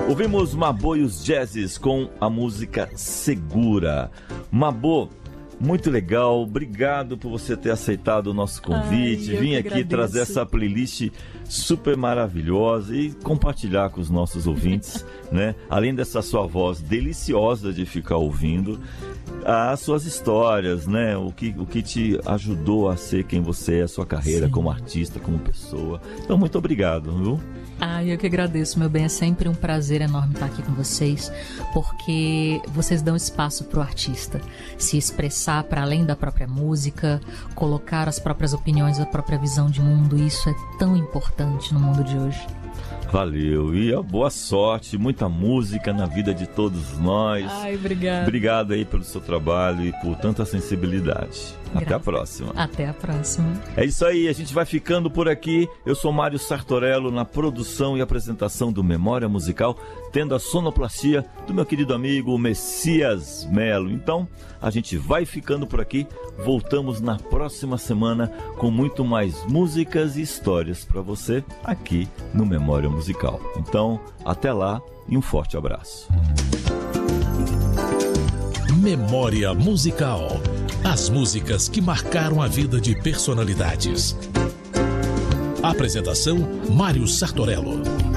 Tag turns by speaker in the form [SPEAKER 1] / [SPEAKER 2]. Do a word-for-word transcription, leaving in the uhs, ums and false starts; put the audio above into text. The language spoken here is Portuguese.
[SPEAKER 1] Ouvimos Mabô e os Jazzes com a música Segura. Mabô, muito legal, obrigado por você ter aceitado o nosso convite.
[SPEAKER 2] Ai,
[SPEAKER 1] Vim aqui
[SPEAKER 2] agradeço.
[SPEAKER 1] trazer essa playlist super maravilhosa e compartilhar com os nossos ouvintes, né? Além dessa sua voz deliciosa de ficar ouvindo, as suas histórias, né? O que, o que te ajudou a ser quem você é, a sua carreira Sim. como artista, como pessoa. Então, muito obrigado, viu?
[SPEAKER 2] Ah, eu que agradeço, meu bem. É sempre um prazer enorme estar aqui com vocês, porque vocês dão espaço para o artista se expressar para além da própria música, colocar as próprias opiniões, a própria visão de mundo. Isso é tão importante no mundo de hoje.
[SPEAKER 1] Valeu, e boa sorte, muita música na vida de todos nós.
[SPEAKER 2] Ai, obrigado.
[SPEAKER 1] Obrigado aí pelo seu trabalho e por tanta sensibilidade.
[SPEAKER 2] Graças.
[SPEAKER 1] Até a próxima.
[SPEAKER 2] Até a próxima.
[SPEAKER 1] É isso aí, a gente vai ficando por aqui. Eu sou Mário Sartorello na produção e apresentação do Memória Musical, tendo a sonoplastia do meu querido amigo Messias Melo. Então, a gente vai ficando por aqui. Voltamos na próxima semana com muito mais músicas e histórias para você aqui no Memória Musical. Então, até lá e um forte abraço.
[SPEAKER 3] Memória Musical. As músicas que marcaram a vida de personalidades. Apresentação: Mário Sartorello.